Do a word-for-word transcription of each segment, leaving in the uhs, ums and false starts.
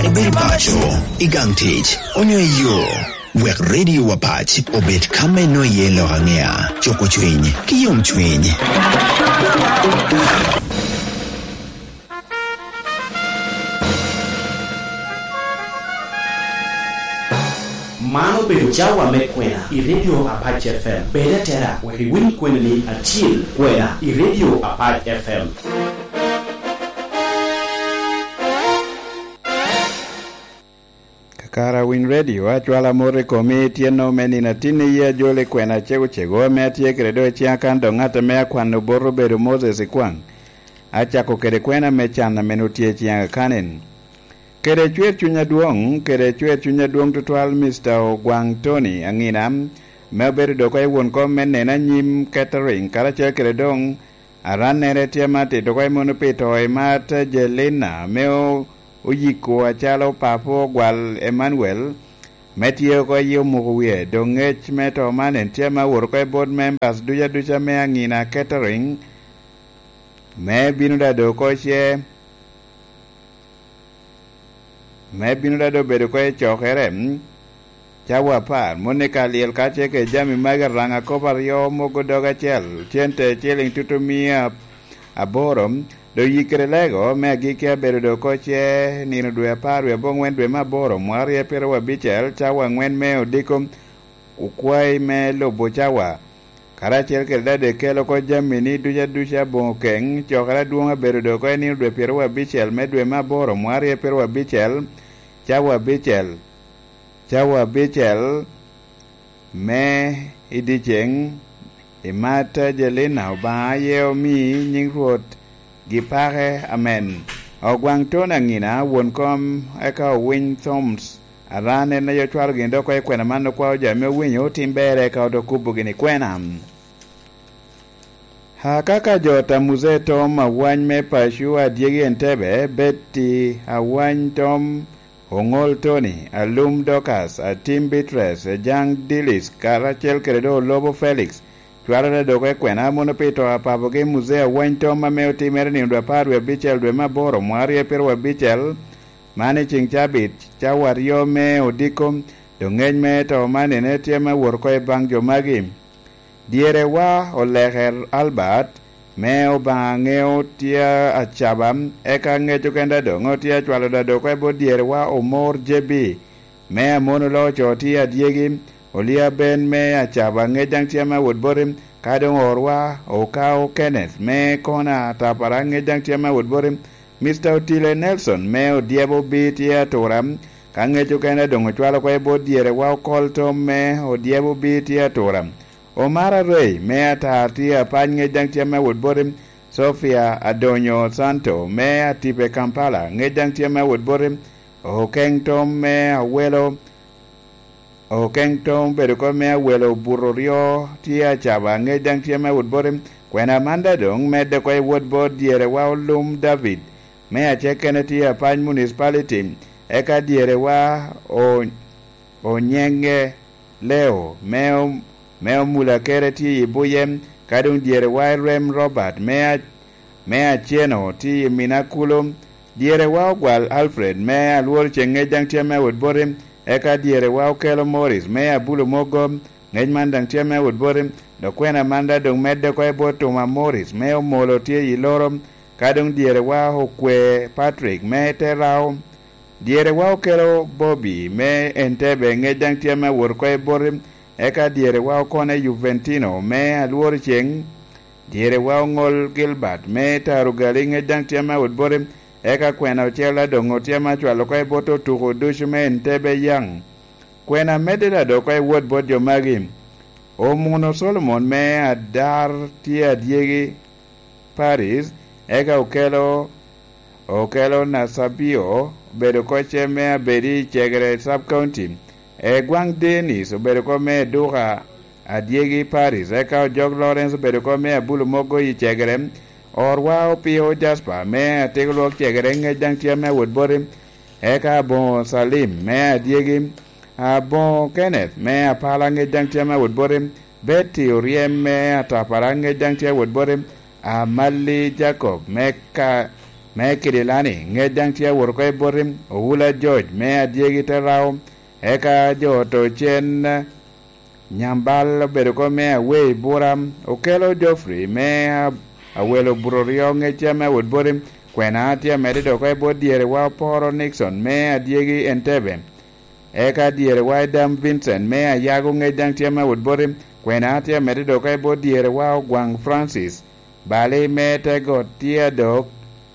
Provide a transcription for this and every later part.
Ibel Pacho, Igang Tich, Onyo Yo, Wek Radio Wapach, Obet Kame no Yelo Hangea, Choko Chwinyi, Kiyom Chwinyi. Mano bedo jawa me kwena I Radio Apache F M. Beda tera wari wini kwena ni atil kwena I Radio Apache F M. Kakara Win Radio achwala more komi tieno meni na tini ya jole kwena chego chego me atie kredo chia kando ngata me kwano boro bedo Moses kwang. Achako kere kwena me chana menutie chia kanen. Kere chwer chunya duong, kere chwer chunya duong tutwal Mister Ogwang Tony anginam, meber do koy won ko men na nyim catering karache kere dong aran nere tiamati do koy mono pito e mat Jelena meo uyiko achalo papo gwal Emmanuel metio ko yo muwie do ngech meto manen tiama wor koy board members duja duja me angina catering me binuda do ko che me binuda do bedo ko chokerem chawa par monika liel kache ke jami maga ranga kopar yo mogo doga chel tiente cheling tutumia aborom do yikre lego me gike bedo do ko che nino dwe par we bongwen dwe maboro mwari pero wa bichel chawa ngwen me odikom ukwai me lobo chawa karachel ke dade kelo ko jami ni duja duja bongkeng chokara duonga bedo do ko nino dwe pero wa bichel me dwe maboro mwari pero wa bichel chawa bichel chawa bichel me idicheng imata Jelena ba yeo mi nying ruot gipare amen Ogwang Tony ngina won kom eka win thumbs arane na yotwal gindo ko kwena mano kwa jame winyo timbere ka do kubu gini kwena ha kaka jota muze tom awany me pashu adiegi Entebbe beti awany tom Ongol Tony, Alum Dokas, a Tim Bitres, a Jang Dilis, Karachel Credo, Lobo Felix, Tuara Doge Quena, Monopito, a Pavoge Musea, Wento Mameo Timerin, Rapar, Bichel, Dema Boro, Maria Perwa Bichel, Managing Chabit, Chawario Me, Odicum, Dungen Met, or Manetiama, Workoy Banjo Magim. Dierewa, or Leher Albert, Meo bangeo tia achabam eka ngecho kenda do ngotia chwalo da do kwebo dierwa omor jebi me monulo chotia diegi olia ben me achaba ngejang tiama woodborim kadong orwa okao Kenneth me kona tapara ngejang tiama woodborim Mister Otile Nelson me odiebo bitia toram kangecho kenda do chwalo kwebo dierwa kolto me odiebo bitia toram Omara Ray, Mea Tahatia, Panye Jangtiama Woodborim, Sophia Adonio Santo, Mea Tipe Kampala, Ngejangtiama Woodborim, Okeng Tom Mea Welo, Okeng Tom Beruko Mea Welo Burorio, Tia Chaba, Ngejangtiama Woodborim, Kwena Manda Dong, Meda Koi Woodboard, Dierewa Lum David, Mea Chekenetia Pany Municipality, Eka Dierewa O Onyenge Leo, Meo Meo mula kere ti ibuyem kadung diere Rem Robert mea mea cheno ti minakulum diere wao gwal Alfred mea luor chenge jang tiame woodborim eka diere wao Kelo Morris mea bulu mogom ngej mandang tiame woodborim do kwena manda dong medde koe botuma Morris meo molo ti ilorom kadung diere wao kwe Patrick me terao diere wao Kelo Bobby me Entebbe ngej jang tiame wor koe borim eka diere wao kone Juventino me aluor cheng diere wao ngol Gilbert me tarugali ngejang tiama woodborim eka kwena ochela dongo tiama chwalo koe boto tuko dushu me Entebbe yang kwena medela do koe woodboard jo magim Omuno Solomon me adar tia diegi Paris eka okelo okelo Nasabio bedo koche me abedi chegre sub-county E Gwang Dennis obedo ko me duka adiegi Paris eka Jog Lawrence obedo ko me abulu mogo i chegerem orwa opio Jasper me ateglo chegerem ngejang tiame woodborim eka bon Salim me adiegi abon Kenneth me apala ngejang tiame woodborim Betty Oriem me atapara ngejang tiame woodborim Amali Jacob me ka me Kidilani nge dang tia wor ko borim Owula George me adiegi terao eka jo to chen Nyambal bedo ko me we buram Okelo Joffrey me awelo burorio nge chama wod borim kwena tia me do ko bo diere wa Poro Nixon me adiegi Entebbe eka diere wa Dam Vincent me ayago nge dang tia me wod borim kwena tia me do ko bo diere wa Gwang Francis bale me te go tia dok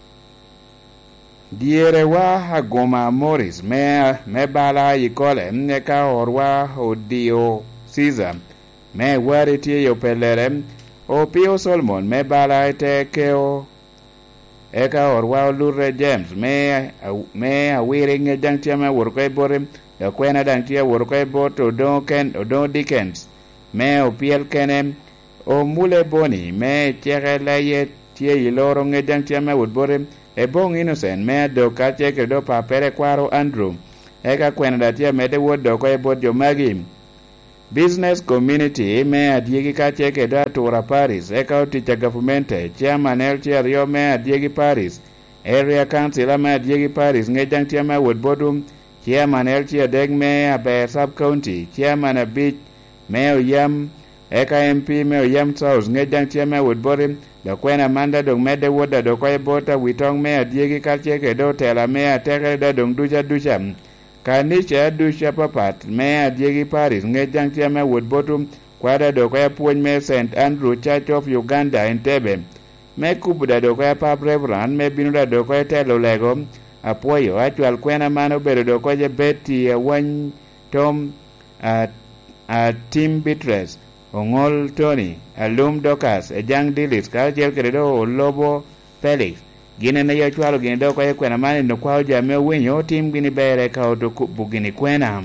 diere wa Hagoma Morris me me bala yikole ne ka orwa odio Caesar me wari tie yo pelere o Pio Solomon me bala te keo eka orwa Lure James me me awire nge dang tia me worko bore ya kwena dang tia worko bo to don ken do Dickens me o piel kenem o mule boni me tiere laye tie yiloro nge dang tia me wodbore e bong Innocent me do ka cheke do pa pere kwaro Andrew eka kwena datia me de wodo ko e bod jo magi business community me adiegi ka cheke do Tura Paris eka oticha government chairman el chario me adiegi Paris area council me adiegi Paris nge dang tia me wodbodum chairman el chia deg me abe sub county chairman a beach me oyam eka M P me oyam South nge dang tia me wodbore da kwena manda dong mede woda do ko bota witong me adiegi ka cheke do tela me ateke da dong duja duja kanisha dusha papat me adiegi Paris nge dang tia me wodbotum kwada do ko puonj me Saint Andrew Church of Uganda Entebbe me kubuda do ko pap Reverend me binuda do ko telo lego apoyo achwal kwena mano bedo do ko je Betty Awany Tom at a Tim Bitres Ongol Tony Alum Docas Ejang Dilis Kalchel Kedo Lobo Felix gine na yachwalo gine do ko kwena mani no kwa jame winyo tim gini bere ka to bugini kwena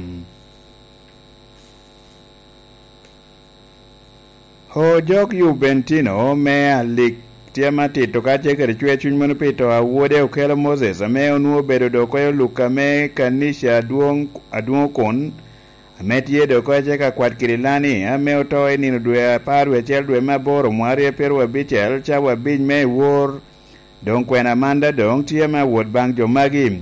ho jok Juventino me alik tiama tito ka cheke chwe chuny mono pito awuode Okelo Moses ame onuo bedo do ko Luka me kanisha aduong aduong kon ametie do ko cheka kwat Kidilani ame otoe nino dwe parwe chel dwe maboro mwari perwa bichel chawa biny me wor don kwena manda dong tiama wod bang jo magi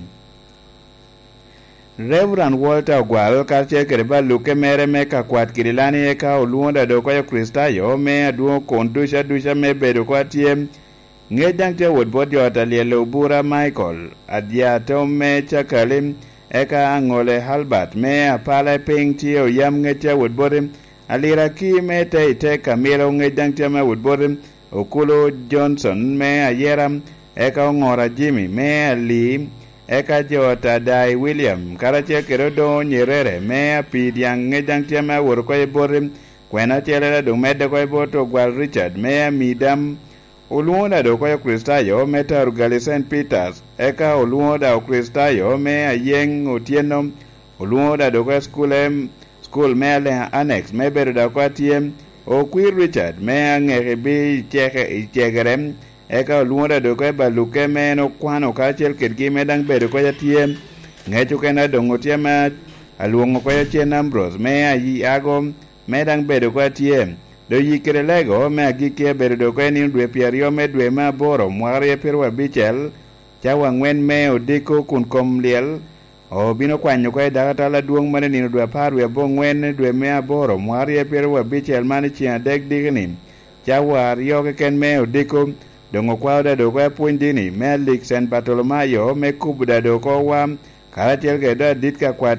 Reverend Walter Ogwal ka cheke ba Luke mere me ka kwat Kidilani eka oluonda do ko Kristayo me aduong kon dusha dusha me bedo ko tiem nge dang te wod bod jota lielo bura Michael adia to me chakalim eka angole Halbert me apala ping tio yam nge te wod bodem alira ki me te te kamero nge dang te me wod bodem Okulo Johnson me ayeram eka ngora Jimmy me ali eka jota Dai William karache kerodo Nyerere me apidiang nge dang te me wod ko bodem kwena chele do mede ko boto Gwal Richard me midam oluonda do ko Kristayo me tarugali Saint Peters eka oluonda Kristayo me ayeng otieno oluonda do ko school school me le annex me bedo da ko tiem o Queen Richard me angere bi cheke chegerem eka oluonda do ko Baluke me no kwano ka chel ketgi me dang bedo ko tiem ngechu kena dongo tiem aluongo ko Chien Ambrose me ayi ago me dang bedo ko tiem do yikere lego me agike bedo do ko ni dwe pierio me dwe ma boro mwari perwa bichel chawa ngwen me odiko kun kom liel o bino kwanyo ko dagata la duong mane ni dwe parwe bo ngwen dwe me aboro mwari perwa bichel mane chia dek digni chawa rio ke ken me odiko dongo kwada do ko puindini me lik Saint Bartolomayo me kubuda do ko wa karatel ke da ditka kwat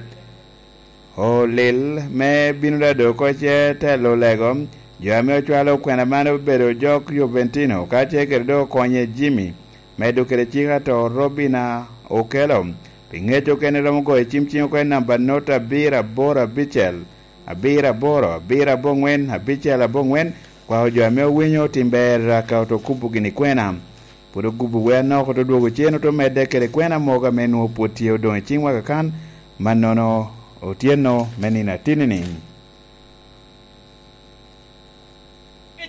o lil me binuda do ko che telo lego Jame ochwalo kwena mano bedo jok Juventino ka cheke do konye Jimmy medo kere chika to Robina Okelo pingecho kene romo ko e chimchinyo ko namba nota bira bora bichel abira boro bira bongwen abichel abongwen kwa jame winyo timbera ka to kubu gini kwena pudo gubu weno ko to duogo cheno to mede kere kwena moga menu potio don chingwa kan manono otieno menina tinini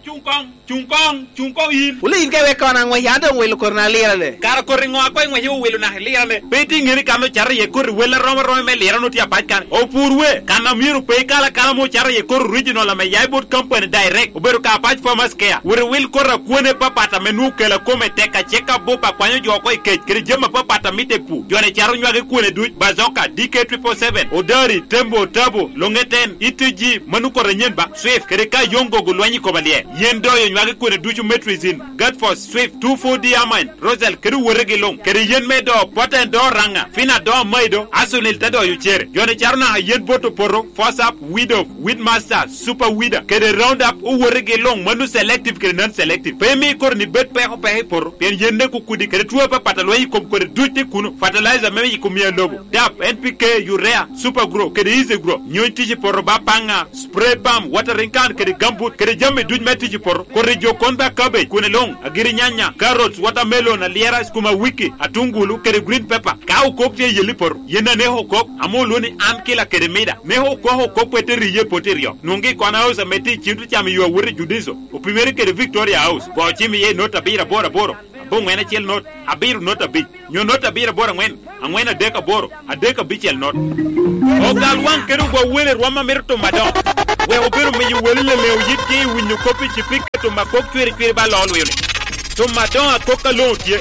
chung kong chung kong chung kong in uli in ke we kona ngwe ya do welo korna lira le kar koringo ko ngwe yu welo na lira le beti ngiri kama char ye kor wela rom rom me lira no tia patkan o purwe kana miru pe kala kala mo char ye kor original me yai bot company direct oberu ka patch farmers care we will korra kuone papata menu kala kome teka cheka bopa kwanyo jo ko ke kiri jema papata mite pu jone charu nyage kuone du bazoka D K triple seven odari tembo tabo longeten itg manu ko renyen ba swift kere ka yongo gulwanyi ko balie yendo yo nyage kuone du metrizin god for swift two four d amine rosel kere werege long kere yen medo poten do ranga fina do maido asunil tado yu chere jone charu na yen boto poro force up widow Weedmaster super weeder kere round up u werege long manu selective kere non selective pemi kor ni bet pe ko pe por pen yende ku kudi kere tuwa pa pataloi kom kore duti kuno fertilizer meme yikumia lobo dap N P K urea super grow kere easy grow nyonti por ba panga spray palm watering can kere gambut kere jamme duj metiji por kore jokonda cabbage kune long agiri nyanya carrots watermelon aliera skuma wiki atungulu kere green pepper ka ukop ye yeli por yena ne hokop amoloni am kila kere meda ne hokop hokop peteri ye poterio nungi kona house meti chintu chami yo wuri judizo upimeri kere Victoria House bo chimi ye nota bira bora boro bo ngena chel not abiru nota bi nyo nota bira bora ngwen angwena deka boro adeka bichel not o galwan kere go wele rwama merto madon we obiru mi wele le yitki winyu kopi chipika to makok twere twere ba lolo yone to madon akoka lotie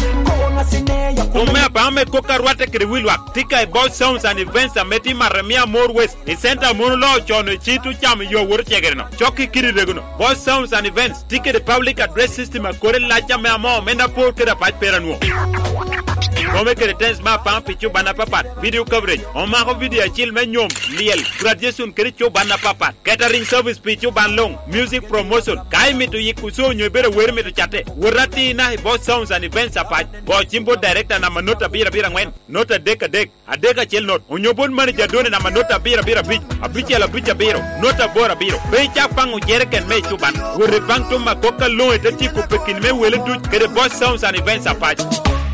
Ome apame koka rwate kiri wilwak tika e boss sounds and events a meti maremia more west e center mono chono chitu cham yo wur chegerno choki kiri regulo boss sounds and events tika the public address system a kore lacha me amo mena por kira pach peranuo Ome kere tens ma pam pichu bana papat video coverage oma ko video chil me nyom liel graduation kiri chu bana papat catering service pichu ban long music promotion kai mitu yikuso nyebere wer mitu chate wurati na boss sounds and events a pach bo chimbo director na manota bira bira ngwen nota deka dek adeka chel not onyobon manager done na manota bira bira bich abiche la bicha biro nota bora biro be cha pangu jerken me chuban wure bang to makoka lo et tipo pekin me wele du kere boss sounds and events a pach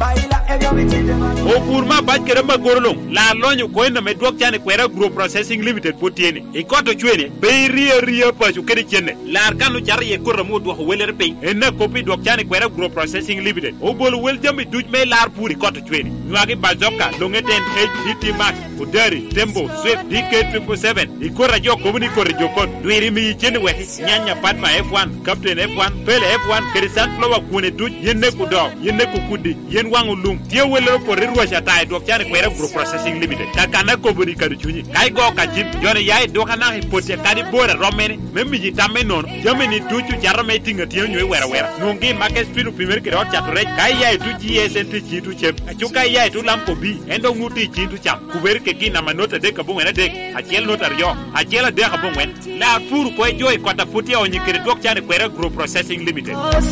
o purma bach kere magorolong la lonyo ko na me dwok chane kwera group processing limited potiene e koto chwene be ria ria pa chu kere chene la kanu char ye ko ramo do wele pe enna copy dwok chane kwera group processing limited o bol wel jambi duj me lar puri koto chwene nwagi bazoka longeten H D T Max udari tembo swift D K triple seven ikora jo komuni kore jokon dwiri mi chene we nyanya padma F one captain F one pele F one kere sunflower kune duj yenne ku do yenne ku kudi yen wangu lum tie wele ko rirwa chata dok chane kwera group processing limited takana komuni kadu chunyi kai go ka jim jone yae do kana hipote kadi bora romene memmi jitame non jameni tuchu jarame tinga tie nyoy wera wera nungi market street primer kero chature kai yae tu G S N T chitu chem achuka yae tu lampo bi endo nguti chitu cham kuber ke kina manota de kabung ena de achiel nota rio achiel de kabung wen la furu ko joy kwata puti onyi kere dok chane kwera group processing limited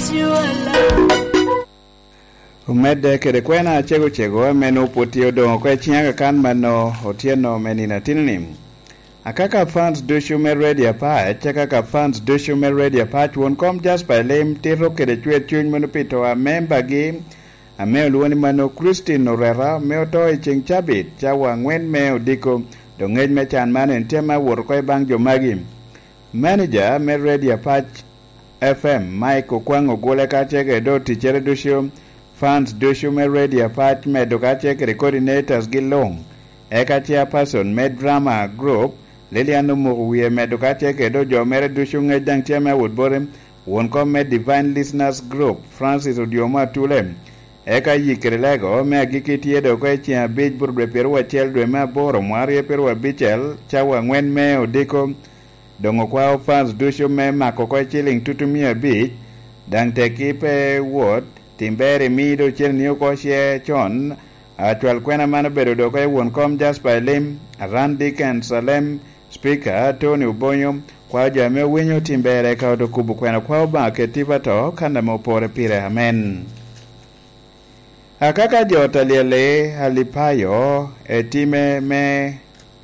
Umede kede kwena chego chego menu puti odongo kwe chinyaga kan mano otieno menina tininim. Akaka fans do shume ready apart, akaka fans do shume ready apart won come just by lame tiro kede chwe chuny manu pito a member game a meo luoni mano Christine Orera meo to e ching chabit chawa ngwen meo diko dongej me chan mane ntema wor kwe bang jo magim. Manager me ready apart F M Mike Okwango gole ka chege do tichere do shum fans do shume ready apart me do ka chege coordinators gilong eka chairperson me drama group Lilian Umuwe medukate kedo jomere dushunge dang tiame woodborem won come divine listeners group Francis Odioma Tulem eka yikrelego me gikitie do ko chia bij burbe perwa chel do ma boro mwari perwa bichel chawa ngwen me odiko dongo kwa fans dushume makoko chiling tutumia bij dang tekipe wot timbere mido chel niyo ko she chon atwal kwena mano bedo do ko won come just by lim Randik and Salem Speaker Tony Ubonyo kwa jame winyo timbere ka do kubu kwena kwa ba ke tibato kanda mopore pire amen. Akaka jota liele halipayo etime me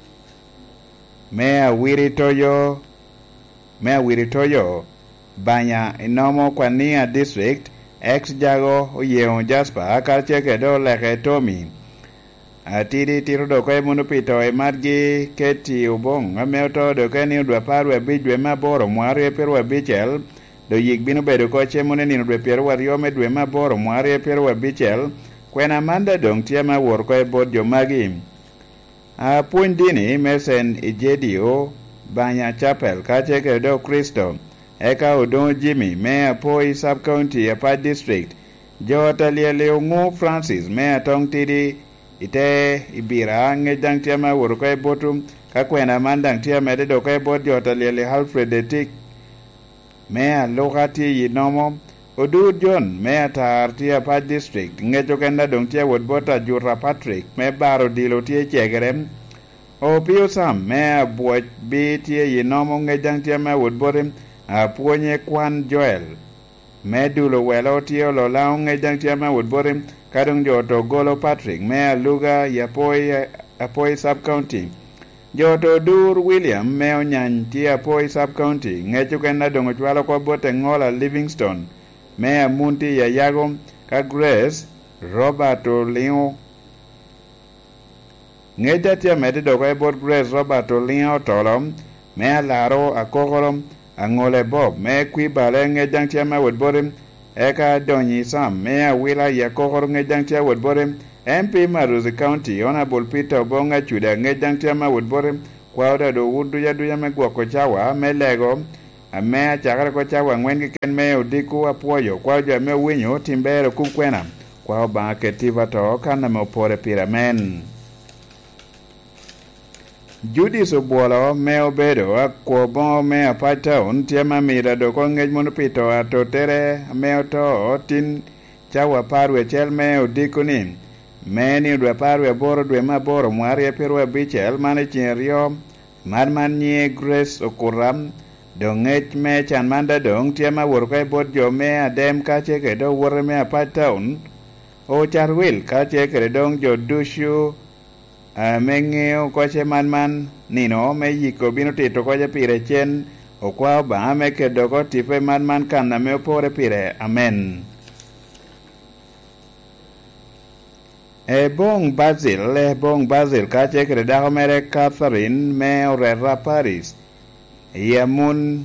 me awiri toyo me awiri toyo banya inomo kwa nia district ex jago oyeo Jasper akalche kedo leke Tommy atiri tiro do ko munu pito e margi keti ubong ameo to do keni dwa parwe bijwe maboro mware perwa bichel do yik bino bedo koche mone nino dwe piero wario me dwe maboro mwarie piero wabichel kwena Amanda dong tie ma wor ko e bod jomagi. A puonj dini mesen ijedio Banya Chapel kache kedo Kristo eka odong Jimmy me apoi sub county apa district jota liele ungu Francis me atong tidi ite ibira nge dang tie ma wor ko e botum ka kwena mandang tie mede do ko e bod jota liele Alfred Tik me alokati yinomo Odud John me atar tie apa district ngejo kenda dong tie wod bota Jura Patrick me baro dilo tie chegerem o Pio Sam me abuoch bi tie yinomo ngejang tie me wod borem apuonye Kwan Joel me dulo welo tie lo lao ngejang tie me wod borem kadong joto Golo Patrick me aluga yapoi apoi sub county joto Dur William me onyan tie apoi sub county ngejo kenda dong chwalo ko bote ngola Livingstone me amunti ya yago ka Grace Robert Oleo ngeda tia mede do ko bot Grace Robert Oleo tolom me alaro akokolom angole Bob me kwi bale ngejang tia ma wod borim eka donyi Sam me awila ya kokor ngejang tia wod borim M P Maruzi County Honorable Peter Bonga chuda ngejang tia ma wod borim kwa oda do wudu ya duya me gwako chawa me lego ame chakara ko chawa ngwen ki ken me odiku apuoyo kwa jo me winyo timbero kukwena kwa ba ketiva to kana me opore piramen Judy Sobolo me obedo akwo bon me apata un tiema mira do ko ngej mon pito atotere me oto tin chawa parwe chel me odiku ni me ni dwe parwe boro dwe maboro mwari perwe bichel mane chenrio marman nye Grace Okuram dongech me chan manda dong tiema wor ko bod jo me adem ka che ke do wor me apatown o charwil ka che ke dong jo dushu a mengeo ko che man man nino me yiko bino tito ko je pire chen o kwa ba me ke do ko tipe man man kan na me pore pire amen. E bong Basil e bong Basil ka che ke da mere Catherine me orera Paris Yamun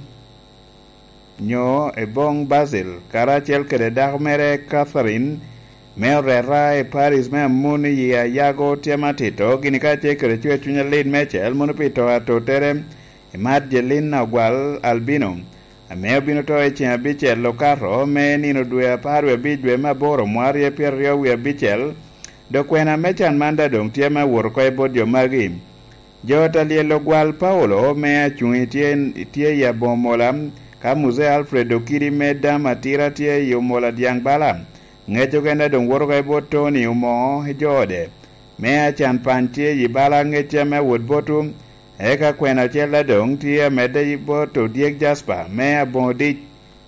nyo e bong Basil karachel kede dagmere Catherine me orera e Paris me muni ya yago tiamatito gini kache kede chwe chunya lin mechel munu pito ato tere e mat jelin na gwal albino me obino to e chen bichel lo karo me nino dwe aparwe bidwe maboro mwari e pierio we bichel do kwena mechan manda dong tiama wor ko e bodio magi Jota lielo gwal Paulo me achungi tie, tie ya bomola ka muze Alfredo kiri me dama tira tie yomola diang bala ngecho kenda dong woro kai boto ni umo jode me achan pan tie yibala ngecha me wood botum eka kwena chela dong tie mede yiboto diek Jasper me abodi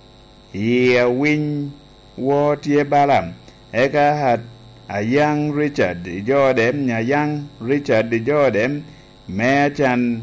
ya win wo tie bala eka hat a young Richard jode nya young Richard jode me chan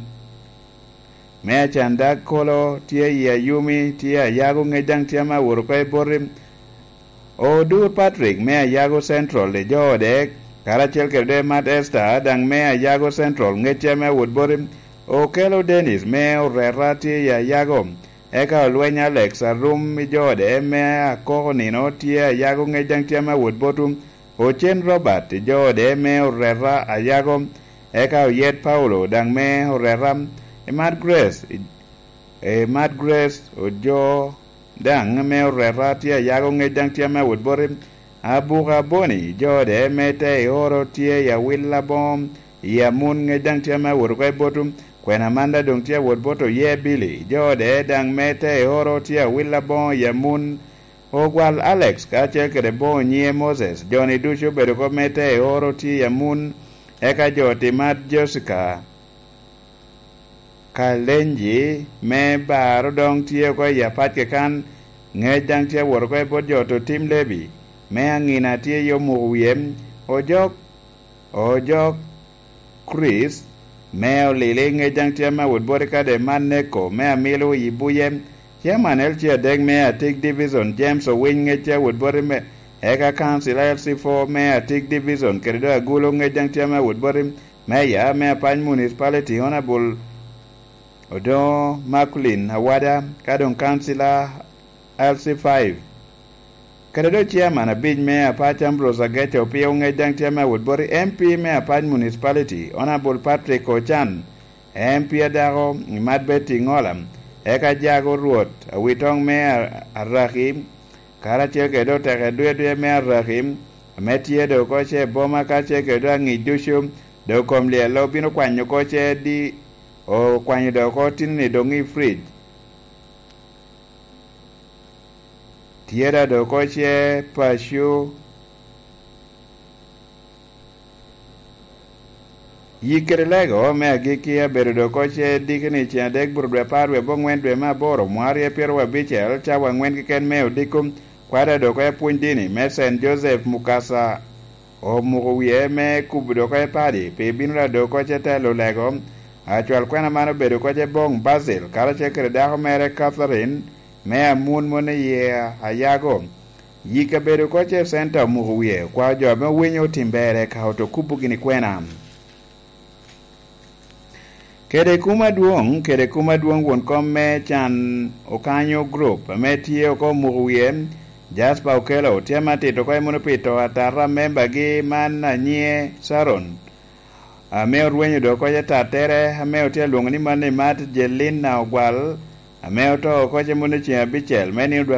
me chan da kolo tie ya yumi tie yago ngejang tie ma wor ko borim o Dur Patrick me yago Central de jode karachel ke de mat Esther dang me yago Central ngeche me wod borim o Kelo Dennis me orerati ya yago eka lwenya Alex arum mi jode me akoko nino tie yago ngejang tie ma wod botum o Chen Robert jode me orera ayago eka yet Paulo dang me oreram e Mad Grace e Mad Grace o jo dang me orera tia yago ngedang tia me wood borim abuga boni jode me te oro tia ya willa bom ya mun ngedang tia me wood ko botum kwena manda dong tia wood boto ye Billy jode dang me te oro tia willa bom ya mun ogwal Alex ka che kre bo nye Moses Johnny Dusho bedo ko me te oro tia mun eka joti mat Jessica Kalenji me baro dong tie ko ya pat ke kan ngejang tie wor ko bod joto Tim Levy me angina tie yo muwiem ojok ojok Chris me olile ngejang tie ma wod bod ka de maneko me amilo yibuyem chairman el chia deg me atik division James Owin ngeche wod bod me eka council L C four me atik division kedo agulo ngejang tiama wood borim me ya me pan municipality honorable odo Makulin Awada kadon councilor L C five Keredo chairman abij me apach Ambrose Agecho pia unge dang tiama Woodbury M P me apach municipality Honorable Patrick Ochan M P adaro Imad Betty Ngolam eka jago ruot awitong me Arahim karachiel kedo teke dwe dwe me Arahim metie do koche boma kache kedo ngi dushu do komlie lo bino kwanyo koche di o kwanyo do kotin ni do ngi fridge tiera do koche pashu yikrelego me agikia bedo do koche dikni chia dek burdwe parwe bongwen dwe ma boro mwari pierwa bichel chawa ngwen kiken meo dikum kwada do koche puindini me Saint Joseph Mukasa o muguwie me kubudo koche padi pe binra do koche telo lego achwal kwena mano bedo koche bong Basil karache kredako mere Catherine me amun mone ye ayago yika bedo koche center muguwie kwa jo me winyo timbere ka otokupu gini kwena Kede kuma duong, kede kuma duong won komme chan okanyo group, me tiye oko muguwie, Jasper Okelo, tiya mati toko e muno pito atara memba gi man na nye Saron. Me orwenyo doko ya tatere, me otia luong ni mani mat jelin na ogwal, me oto oko che muno chia bichel, me ni udwa